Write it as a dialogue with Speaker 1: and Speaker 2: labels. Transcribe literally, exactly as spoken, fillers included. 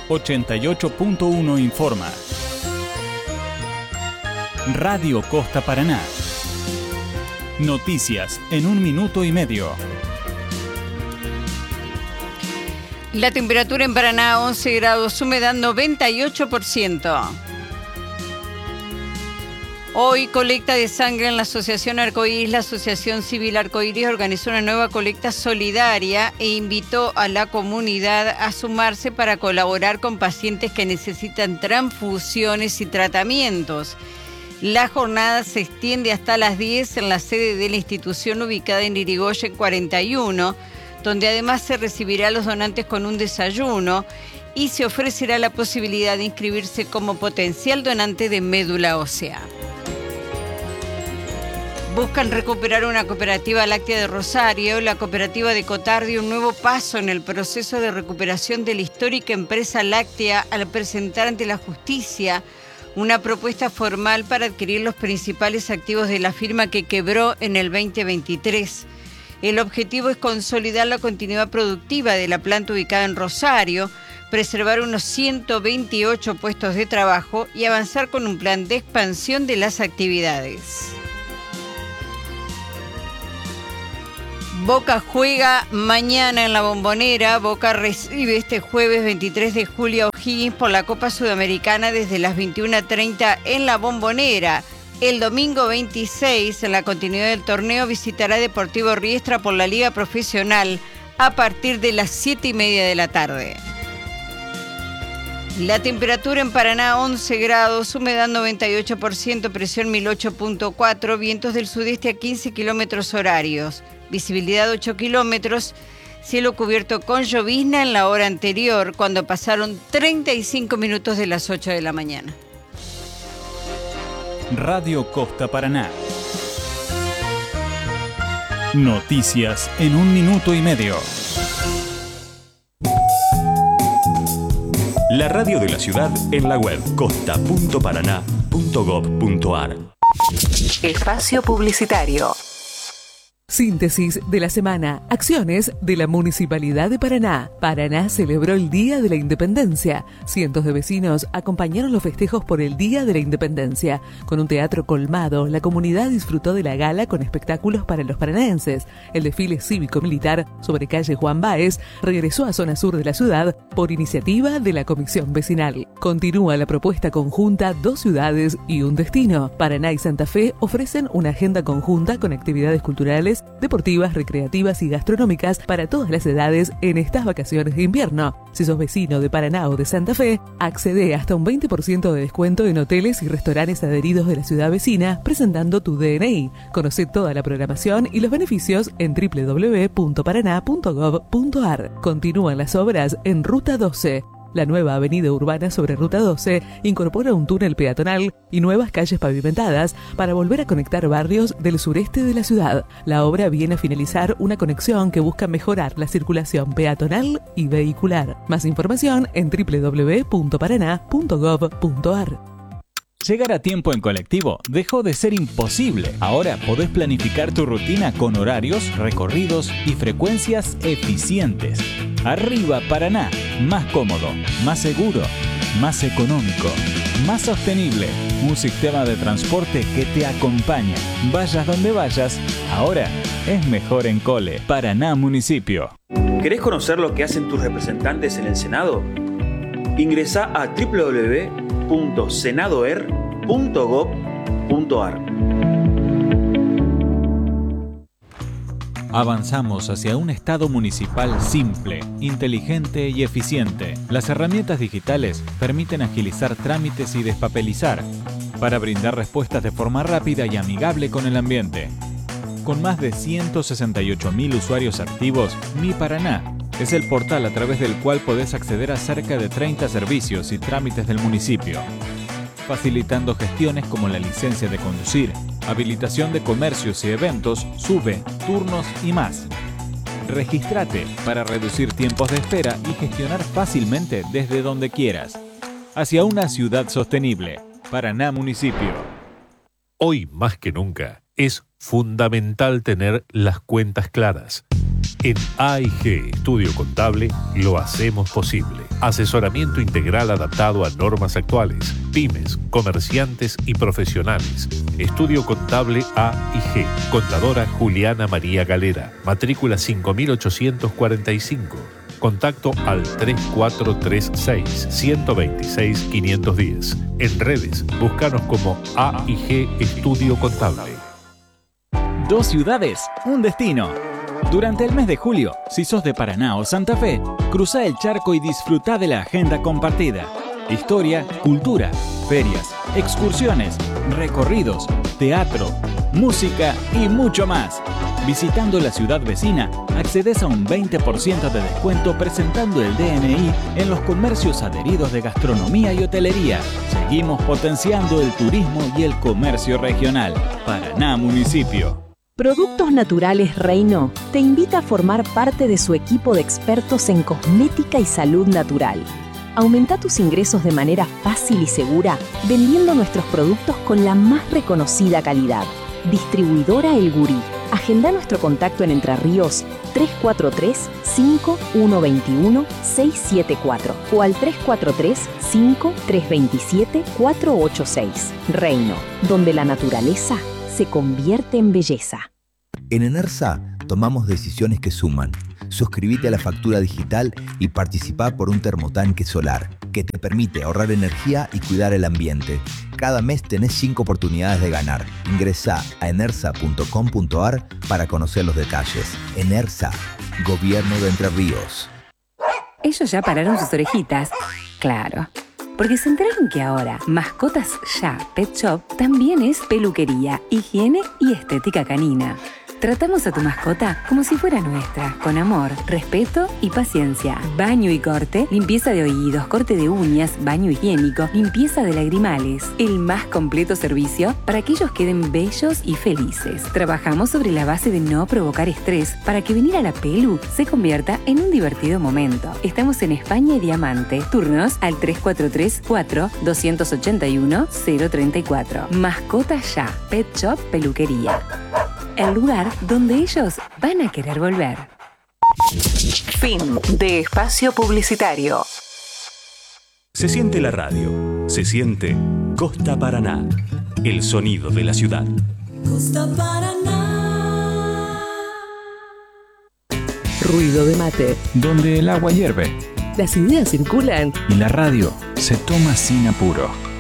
Speaker 1: ochenta y ocho punto uno informa. Radio Costa Paraná. Noticias en un minuto y medio.
Speaker 2: La temperatura en Paraná, once grados, humedad noventa y ocho por ciento. Hoy, colecta de sangre en la Asociación Arcoíris. La Asociación Civil Arcoíris organizó una nueva colecta solidaria e invitó a la comunidad a sumarse para colaborar con pacientes que necesitan transfusiones y tratamientos. La jornada se extiende hasta las diez en la sede de la institución ubicada en Irigoyen cuarenta y uno, donde además se recibirá a los donantes con un desayuno y se ofrecerá la posibilidad de inscribirse como potencial donante de médula ósea. Buscan recuperar una cooperativa láctea de Rosario. La cooperativa de Cotar dio un nuevo paso en el proceso de recuperación de la histórica empresa láctea al presentar ante la justicia una propuesta formal para adquirir los principales activos de la firma que quebró en el veinte veintitrés. El objetivo es consolidar la continuidad productiva de la planta ubicada en Rosario, preservar unos ciento veintiocho puestos de trabajo y avanzar con un plan de expansión de las actividades. Boca juega mañana en la Bombonera. Boca recibe este jueves veintitrés de julio a O'Higgins por la Copa Sudamericana desde las veintiuna treinta en la Bombonera. El domingo veintiséis, en la continuidad del torneo, visitará Deportivo Riestra por la Liga Profesional a partir de las siete y media de la tarde. La temperatura en Paraná, once grados, humedad noventa y ocho por ciento, presión mil ocho punto cuatro, vientos del sudeste a quince kilómetros horarios. Visibilidad ocho kilómetros, cielo cubierto con llovizna en la hora anterior, cuando pasaron treinta y cinco minutos de las ocho de la mañana.
Speaker 1: Radio Costa Paraná. Noticias en un minuto y medio.
Speaker 3: La radio de la ciudad en la web costa punto paraná punto gob punto ar.
Speaker 4: Espacio publicitario. Síntesis de la semana. Acciones de la Municipalidad de Paraná. Paraná celebró el Día de la Independencia. Cientos de vecinos acompañaron los festejos por el Día de la Independencia. Con un teatro colmado, la comunidad disfrutó de la gala con espectáculos para los paranaenses. El desfile cívico-militar sobre calle Juan Báez regresó a zona sur de la ciudad por iniciativa de la Comisión Vecinal. Continúa la propuesta conjunta Dos Ciudades y un Destino. Paraná y Santa Fe ofrecen una agenda conjunta con actividades culturales, deportivas, recreativas y gastronómicas para todas las edades en estas vacaciones de invierno. Si sos vecino de Paraná o de Santa Fe, accede hasta un veinte por ciento de descuento en hoteles y restaurantes adheridos de la ciudad vecina presentando tu D N I. Conoce toda la programación y los beneficios en doble u doble u doble u punto paraná punto gob punto ar. Continúan las obras en Ruta doce. La nueva avenida urbana sobre Ruta doce incorpora un túnel peatonal y nuevas calles pavimentadas para volver a conectar barrios del sureste de la ciudad. La obra viene a finalizar una conexión que busca mejorar la circulación peatonal y vehicular. Más información en doble u doble u doble u punto paraná punto gob punto ar.
Speaker 1: Llegar a tiempo en colectivo dejó de ser imposible. Ahora podés planificar tu rutina con horarios, recorridos y frecuencias eficientes. Arriba Paraná, más cómodo, más seguro, más económico, más sostenible. Un sistema de transporte que te acompaña. Vayas donde vayas, ahora es mejor en Cole. Paraná Municipio.
Speaker 5: ¿Querés conocer lo que hacen tus representantes en el Senado? Ingresá a doble u doble u doble u punto senadoer punto gob punto ar.
Speaker 1: Avanzamos hacia un Estado municipal simple, inteligente y eficiente. Las herramientas digitales permiten agilizar trámites y despapelizar para brindar respuestas de forma rápida y amigable con el ambiente. Con más de ciento sesenta y ocho mil usuarios activos, Mi Paraná es el portal a través del cual podés acceder a cerca de treinta servicios y trámites del municipio, facilitando gestiones como la licencia de conducir, habilitación de comercios y eventos, SUBE, turnos y más. Regístrate para reducir tiempos de espera y gestionar fácilmente desde donde quieras. Hacia una ciudad sostenible. Paraná Municipio.
Speaker 6: Hoy más que nunca es fundamental tener las cuentas claras. En A I G Estudio Contable lo hacemos posible. Asesoramiento integral adaptado a normas actuales, pymes, comerciantes y profesionales. Estudio Contable A I G. Contadora Juliana María Galera. Matrícula cinco mil ochocientos cuarenta y cinco. Contacto al tres cuatro tres seis, uno dos seis, cinco uno cero. En redes, búscanos como A I G Estudio Contable.
Speaker 1: Dos ciudades, un destino. Durante el mes de julio, si sos de Paraná o Santa Fe, cruzá el charco y disfrutá de la agenda compartida. Historia, cultura, ferias, excursiones, recorridos, teatro, música y mucho más. Visitando la ciudad vecina, accedes a un veinte por ciento de descuento presentando el D N I en los comercios adheridos de gastronomía y hotelería. Seguimos potenciando el turismo y el comercio regional. Paraná Municipio.
Speaker 7: Productos Naturales Reino te invita a formar parte de su equipo de expertos en cosmética y salud natural. Aumenta tus ingresos de manera fácil y segura vendiendo nuestros productos con la más reconocida calidad. Distribuidora El Gurí. Agenda nuestro contacto en Entre Ríos tres cuatro tres, cinco uno dos uno, seis siete cuatro o al tres cuatro tres, cinco tres dos siete, cuatro ocho seis. Reino, donde la naturaleza se convierte en belleza.
Speaker 8: En Enersa tomamos decisiones que suman. Suscríbete a la factura digital y participá por un termotanque solar que te permite ahorrar energía y cuidar el ambiente. Cada mes tenés cinco oportunidades de ganar. Ingresá a enersa punto com punto ar para conocer los detalles. Enersa, Gobierno de Entre Ríos.
Speaker 9: Ellos ya pararon sus orejitas. Claro. Porque se enteraron que ahora Mascotas Ya Pet Shop también es peluquería, higiene y estética canina. Tratamos a tu mascota como si fuera nuestra, con amor, respeto y paciencia. Baño y corte, limpieza de oídos, corte de uñas, baño higiénico, limpieza de lagrimales. El más completo servicio para que ellos queden bellos y felices. Trabajamos sobre la base de no provocar estrés para que venir a la pelu se convierta en un divertido momento. Estamos en España y Diamante. Turnos al tres cuatro tres, cuatro, dos ocho uno, cero tres cuatro. Mascotas Ya, Pet Shop Peluquería. El lugar donde ellos van a querer volver.
Speaker 4: Fin de espacio publicitario.
Speaker 3: Se siente la radio, se siente Costa Paraná, el sonido de la ciudad.
Speaker 10: Costa Paraná.
Speaker 4: Ruido de mate.
Speaker 1: Donde el agua hierve.
Speaker 4: Las ideas circulan.
Speaker 1: Y la radio se toma sin apuro.